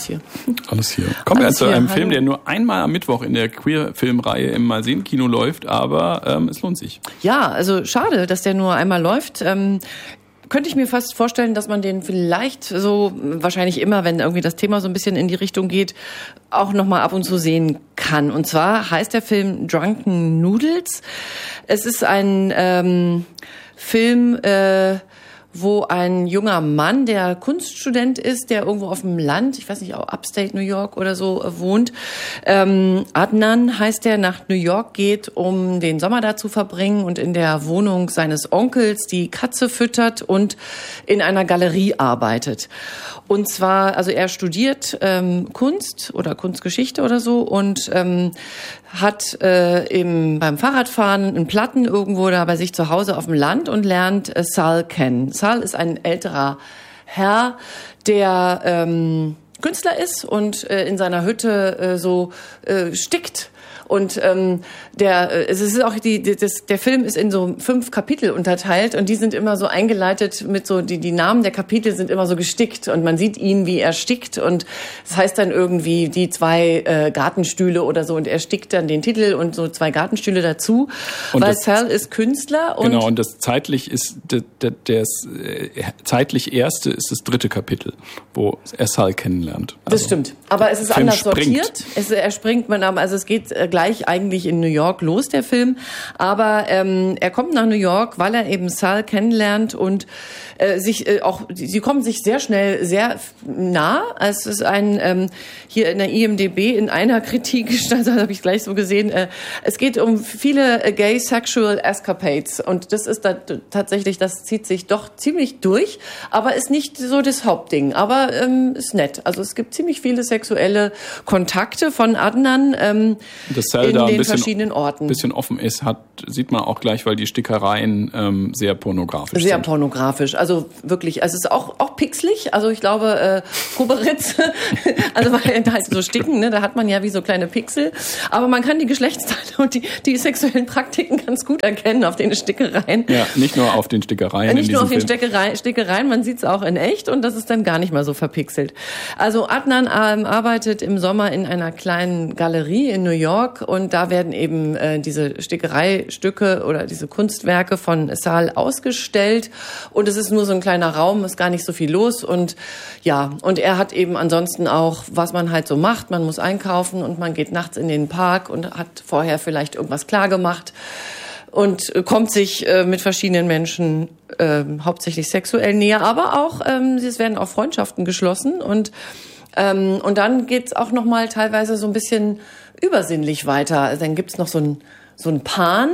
hier. Alles hier. Kommen wir zu einem Film, der nur einmal am Mittwoch in der Queer-Filmreihe im Mal-Sehen-Kino läuft, aber es lohnt sich. Ja, also schade, dass der nur einmal läuft. Könnte ich mir fast vorstellen, dass man den vielleicht so, wahrscheinlich immer, wenn irgendwie das Thema so ein bisschen in die Richtung geht, auch nochmal ab und zu sehen kann. Und zwar heißt der Film Drunken Noodles. Es ist ein Film, wo ein junger Mann, der Kunststudent ist, der irgendwo auf dem Land, ich weiß nicht, auch Upstate New York oder so wohnt, Adnan heißt der, nach New York geht, um den Sommer da zu verbringen und in der Wohnung seines Onkels die Katze füttert und in einer Galerie arbeitet. Und zwar, also er studiert Kunst oder Kunstgeschichte oder so und hat beim Fahrradfahren einen Platten irgendwo da bei sich zu Hause auf dem Land und lernt Sal kennen. Sal ist ein älterer Herr, der Künstler ist und in seiner Hütte stickt. Und es ist auch der Film ist in so 5 Kapitel unterteilt und die sind immer so eingeleitet mit so die Namen der Kapitel sind immer so gestickt und man sieht ihn, wie er stickt und das heißt dann irgendwie die 2 Gartenstühle oder so und er stickt dann den Titel und so 2 Gartenstühle dazu, und weil Sal ist Künstler und genau, und das zeitlich ist zeitlich erste ist das 3. Kapitel, wo er Sal kennenlernt. Also das stimmt, aber es ist anders sortiert. Er springt, also es geht gleich eigentlich in New York los, der Film. Aber er kommt nach New York, weil er eben Sal kennenlernt und sie kommen sich sehr schnell sehr nah. Es ist hier in der IMDb in einer Kritik stand, das habe ich gleich so gesehen, es geht um viele gay sexual escapades und das ist tatsächlich, das zieht sich doch ziemlich durch, aber ist nicht so das Hauptding, aber ist nett. Also es gibt ziemlich viele sexuelle Kontakte von Adnan dass Sal in da den verschiedenen Orten. Ein bisschen offen ist, sieht man auch gleich, weil die Stickereien sehr pornografisch sind. Sehr pornografisch, also wirklich, es ist auch pixelig, also ich glaube, Koberitz, also weil halt so sticken, ne, da hat man ja wie so kleine Pixel, aber man kann die Geschlechtsteile und die sexuellen Praktiken ganz gut erkennen auf den Stickereien. Ja, nicht nur auf den Stickereien. Nicht nur auf den Stickereien, man sieht es auch in echt und das ist dann gar nicht mal so verpixelt. Also Adnan arbeitet im Sommer in einer kleinen Galerie in New York und da werden eben diese Stickereistücke oder diese Kunstwerke von Sal ausgestellt und es ist nur so ein kleiner Raum, ist gar nicht so viel los und ja, und er hat eben ansonsten auch, was man halt so macht, man muss einkaufen und man geht nachts in den Park und hat vorher vielleicht irgendwas klar gemacht und kommt sich mit verschiedenen Menschen hauptsächlich sexuell näher, aber auch, es werden auch Freundschaften geschlossen und dann geht's auch nochmal teilweise so ein bisschen übersinnlich weiter. Also dann gibt's noch so ein Pan,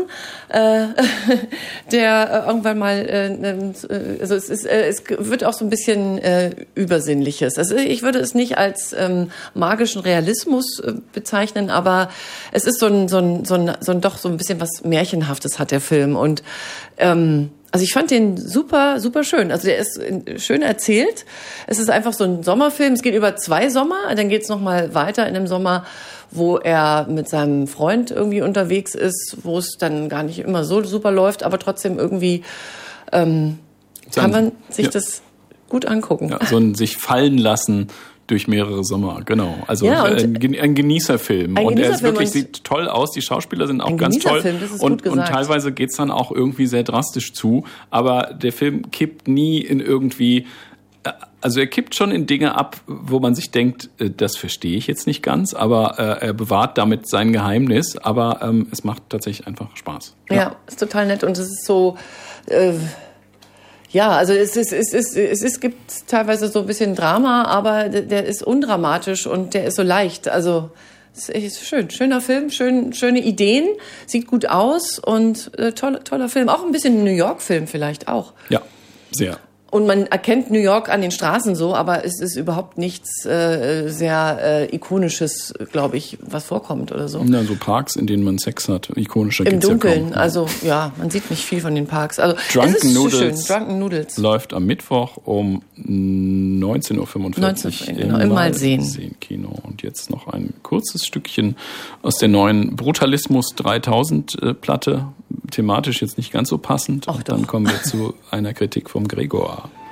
der irgendwann mal, also es wird auch so ein bisschen Übersinnliches. Also ich würde es nicht als magischen Realismus bezeichnen, aber es ist so ein doch so ein bisschen was Märchenhaftes hat der Film und also ich fand den super, super schön. Also der ist schön erzählt. Es ist einfach so ein Sommerfilm. Es geht über 2 Sommer. Dann geht's noch mal weiter in dem Sommer, wo er mit seinem Freund irgendwie unterwegs ist, wo es dann gar nicht immer so super läuft, aber trotzdem irgendwie kann man sich das gut angucken. Ja, so ein sich fallen lassen durch mehrere Sommer, genau. Also ja, ein Genießerfilm. Und er ist wirklich, sieht toll aus, die Schauspieler sind auch ganz toll. Das ist gut gesagt. Und teilweise geht's dann auch irgendwie sehr drastisch zu. Aber der Film kippt nie in irgendwie, also er kippt schon in Dinge ab, wo man sich denkt, das verstehe ich jetzt nicht ganz, aber er bewahrt damit sein Geheimnis. Aber es macht tatsächlich einfach Spaß. Ja, ist total nett und es ist so... Ja, also es gibt teilweise so ein bisschen Drama, aber der ist undramatisch und der ist so leicht. Also es ist schön, schöner Film, schöne Ideen, sieht gut aus und toller Film. Auch ein bisschen New York-Film vielleicht auch. Ja, sehr. Und man erkennt New York an den Straßen so, aber es ist überhaupt nichts sehr Ikonisches, glaube ich, was vorkommt oder so. Ja, so Parks, in denen man Sex hat, ikonischer im gibt's Dunkeln, ja kaum. also ja, man sieht nicht viel von den Parks. Also Drunken es ist Noodles, so schön. Drunken Noodles läuft am Mittwoch um 19:45 Uhr im Mal-Sehen Kino. Und jetzt noch ein kurzes Stückchen aus der neuen Brutalismus 3000 Platte. Thematisch jetzt nicht ganz so passend. Ach, und dann kommen wir zu einer Kritik vom Gregor.